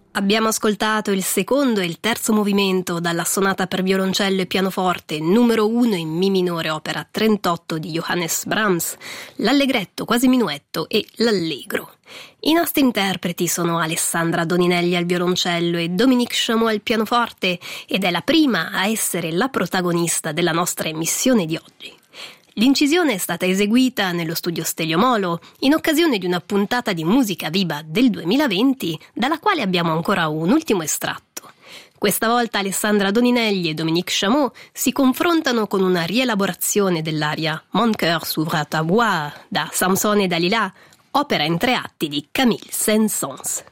Abbiamo ascoltato il secondo e il terzo movimento dalla sonata per violoncello e pianoforte numero 1 in Mi minore, opera 38 di Johannes Brahms, l'allegretto quasi minuetto e l'allegro. I nostri interpreti sono Alessandra Doninelli al violoncello e Dominique Chameau al pianoforte, ed è la prima a essere la protagonista della nostra emissione di oggi. L'incisione è stata eseguita nello studio Stelio Molo in occasione di una puntata di Musica Viva del 2020, dalla quale abbiamo ancora un ultimo estratto. Questa volta Alessandra Doninelli e Dominique Chameau si confrontano con una rielaborazione dell'aria Mon cœur s'ouvre à ta voix da Samson e Dalila, opera in 3 atti di Camille Saint-Saëns.